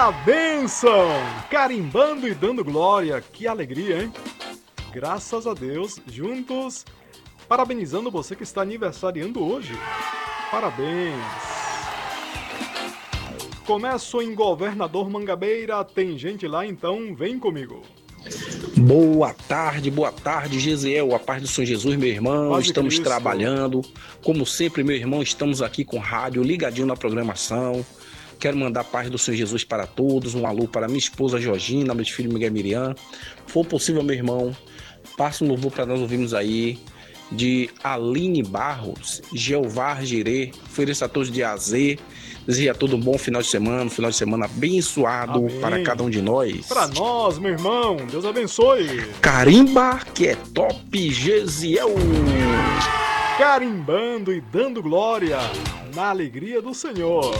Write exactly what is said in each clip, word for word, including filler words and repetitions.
A bênção! Carimbando e dando glória, que alegria, hein? Graças a Deus, juntos, parabenizando você que está aniversariando hoje. Parabéns! Começo em Governador Mangabeira, tem gente lá, então vem comigo. Boa tarde, boa tarde, Gesiel, a paz do Senhor Jesus, meu irmão. Paz de Estamos Cristo. trabalhando, como sempre, meu irmão, estamos aqui com rádio, ligadinho na programação. Quero mandar paz do Senhor Jesus para todos, um alô para minha esposa Georgina, meus filhos Miguel e Miriam. For possível, meu irmão, passa um louvor para nós ouvirmos aí, de Aline Barros, Jeová Jirê, ofereça a todos de azer. Deseja a todo um bom final de semana, um final de semana abençoado. Amém. Para cada um de nós. Para nós, meu irmão, Deus abençoe. Carimba, que é top, Gesiel. Carimbando e dando glória na alegria do Senhor.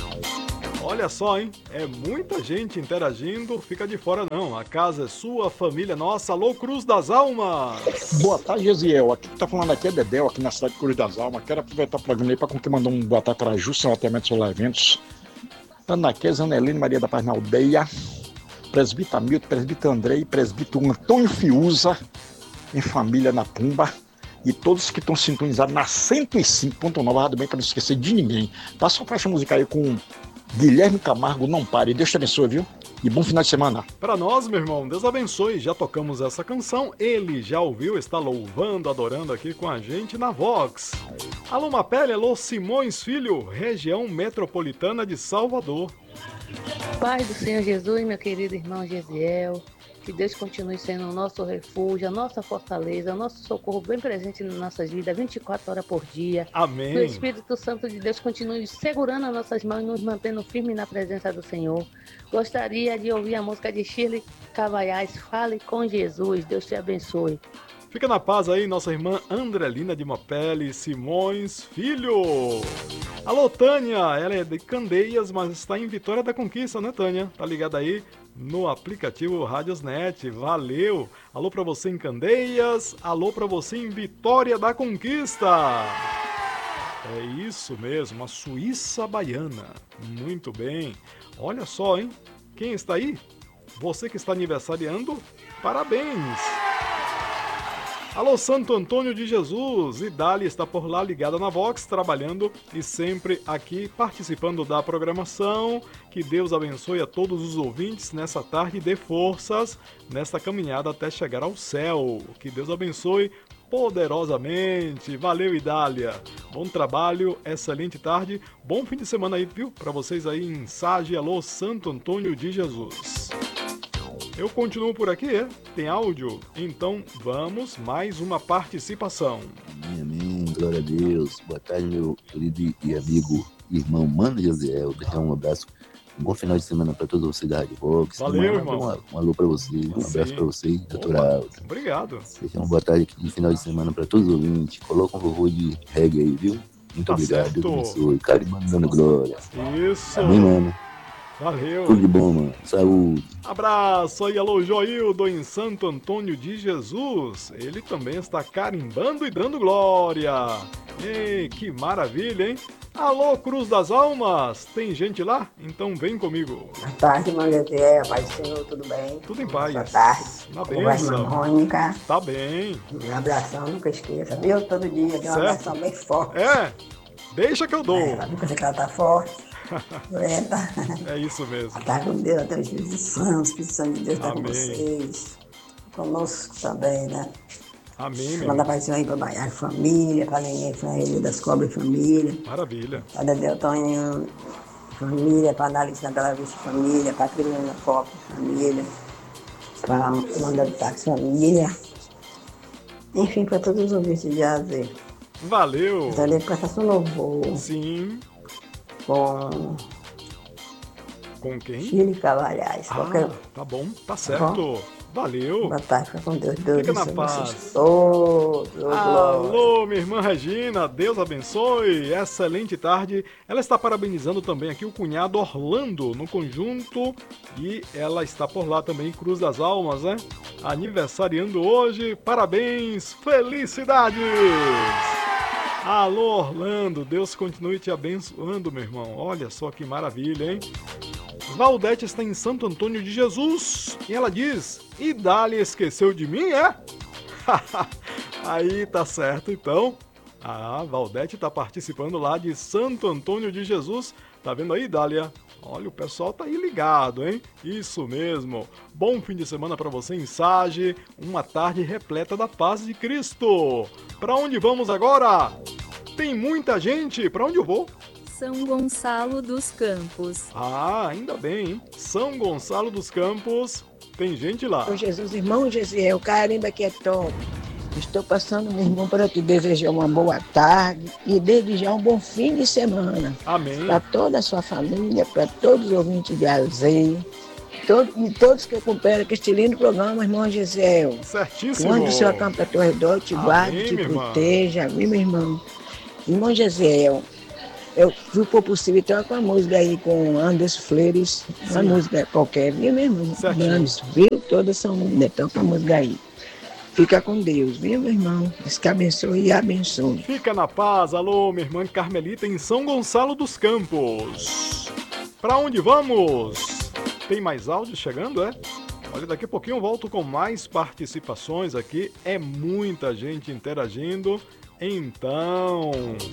Olha só, hein? É muita gente interagindo, fica de fora não. A casa é sua, a família é nossa. Alô, Cruz das Almas! Boa tarde, Gesiel. Aqui que tá falando aqui é Dedéu, aqui na cidade de Cruz das Almas. Quero aproveitar o programa aí para mandar um boa tarde para a Justa, Loteamento Solar Eventos, Anaquez, Anelino, Maria da Paz na Aldeia, Presbítero Hamilton, Presbítero Andrei, Presbítero Antônio Fiuza, em família na Pumba. E todos que estão sintonizados na cento e cinco ponto nove, Rádio Bem, para não esquecer de ninguém. Tá só para essa música aí com Guilherme Camargo, Não Pare. Deus te abençoe, viu? E bom final de semana. Para nós, meu irmão, Deus abençoe. Já tocamos essa canção, ele já ouviu, está louvando, adorando aqui com a gente na Vox. Alô, Mapele, alô, Simões Filho, região metropolitana de Salvador. Paz do Senhor Jesus, meu querido irmão Gesiel. Que Deus continue sendo o nosso refúgio, a nossa fortaleza, o nosso socorro bem presente nas nossas vidas, vinte e quatro horas por dia. Amém. Que o Espírito Santo de Deus continue segurando as nossas mãos e nos mantendo firmes na presença do Senhor. Gostaria de ouvir a música de Shirley Cavalhais, Fale com Jesus. Deus te abençoe. Fica na paz aí, nossa irmã Andrelina de Mapele, Simões Filho. Alô, Tânia, ela é de Candeias, mas está em Vitória da Conquista, né, Tânia? Tá ligada aí no aplicativo Radiosnet, valeu. Alô pra você em Candeias, alô pra você em Vitória da Conquista. É isso mesmo, a Suíça Baiana. Muito bem. Olha só, hein? Quem está aí? Você que está aniversariando, parabéns. Alô, Santo Antônio de Jesus, Idália está por lá ligada na Vox, trabalhando e sempre aqui participando da programação. Que Deus abençoe a todos os ouvintes nessa tarde e dê forças nesta caminhada até chegar ao céu. Que Deus abençoe poderosamente. Valeu, Idália. Bom trabalho, excelente tarde, bom fim de semana aí, viu? Para vocês aí em Sage, alô, Santo Antônio de Jesus. Eu continuo por aqui, é? Tem áudio? Então vamos, mais uma participação. Amém, amém, glória a Deus. Boa tarde, meu querido e amigo irmão Mano Gesiel. Deixar um abraço, um bom final de semana para todos vocês da Rádio Vox. Valeu, um, irmão. Um, um alô para você, um Sim. abraço para você, doutor Aldo. Obrigado. Deixar uma boa tarde de final de semana para todos os ouvintes. Coloca um vovô de reggae aí, viu? Muito tá obrigado, certo. Deus abençoe. Carimbando dando glória. Isso. Amém, mano. Valeu. Tudo de bom, mano. Saúde. Abraço aí, alô, Joildo em Santo Antônio de Jesus. Ele também está carimbando e dando glória. Ei, que maravilha, hein? Alô, Cruz das Almas. Tem gente lá? Então vem comigo. Boa tarde, irmão Gesiel. Paz do Senhor, tudo bem? Tudo em paz. Boa tarde. Na Como vai, irmã bênção. Mônica? Tá bem. Um abração, nunca esqueça, viu? Todo dia, dê uma Certo. abração bem forte. É, deixa que eu dou. É, ela nunca dizer que ela tá forte. É, tá. É isso mesmo. Tá com Deus, até o Espírito Santo, o Espírito Santo de Deus tá com Amém. vocês. Conosco também, né? Amém, meu Manda irmão. paz aí pra Baiar Família, pra Neném Família das Cobras Família, Maravilha. pra Dedé Tonho Família, pra Análise na Bela Vista Família, pra Criana Pop Família, pra Manda do Táxi Família. Enfim, pra todos os ouvintes de A a Z. Valeu. Gostaria de passar um louvor Sim. com Com quem? Chile Cavalhais. Ah, Qualquer... tá bom, tá certo. Valeu. Boa tarde, fica com Deus. Deus Fica na abençoe paz. vocês todos. Glória. Alô, minha irmã Regina, Deus abençoe, excelente tarde. Ela está parabenizando também aqui o cunhado Orlando no conjunto e ela está por lá também, Cruz das Almas, né? Aniversariando hoje, parabéns, felicidades! Alô, Orlando, Deus continue te abençoando, meu irmão. Olha só que maravilha, hein? Valdete está em Santo Antônio de Jesus e ela diz: Idália esqueceu de mim, é? Aí tá certo, então. A Valdete tá participando lá de Santo Antônio de Jesus. Tá vendo aí, Idália? Olha, o pessoal tá aí ligado, hein? Isso mesmo. Bom fim de semana para você em Sage. Uma tarde repleta da paz de Cristo. Para onde vamos agora? Tem muita gente. Para onde eu vou? São Gonçalo dos Campos. Ah, ainda bem, hein? São Gonçalo dos Campos. Tem gente lá. Ô Jesus, irmão Gesiel, carimba que é top. Estou passando, meu irmão, para te desejar uma boa tarde e desde já um bom fim de semana. Amém. Para toda a sua família, para todos os ouvintes de Alzei, todo, e todos que acompanham este lindo programa, irmão Gesiel. Certíssimo. O anjo do seu acampo ao teu redor te guarde, Amém, te minha irmã. proteja, viu, meu irmão? Irmão Gesiel, eu, se for possível, toca uma música aí com Anderson Flores, uma Sim. música qualquer, viu, meu irmão? Certinho. Grandes, viu? Todas são lindas, toca uma música aí. Fica com Deus, viu, meu irmão? Deus que abençoe e abençoe. Fica na paz. Alô, minha irmã Carmelita em São Gonçalo dos Campos. Pra onde vamos? Tem mais áudios chegando, é? Olha, daqui a pouquinho eu volto com mais participações aqui. É muita gente interagindo. Então,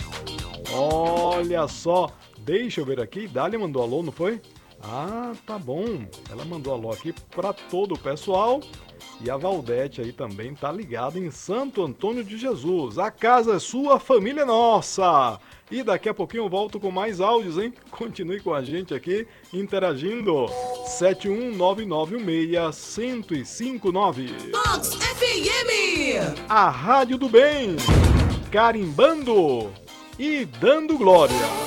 olha só. Deixa eu ver aqui. Dália mandou alô, não foi? Ah, tá bom. Ela mandou alô aqui pra todo o pessoal. E a Valdete aí também tá ligada em Santo Antônio de Jesus. A casa é sua, a família é nossa. E daqui a pouquinho eu volto com mais áudios, hein? Continue com a gente aqui, interagindo. sete um nove nove um seis, um zero cinco nove. Vox F M. A Rádio do Bem. Carimbando e dando glória.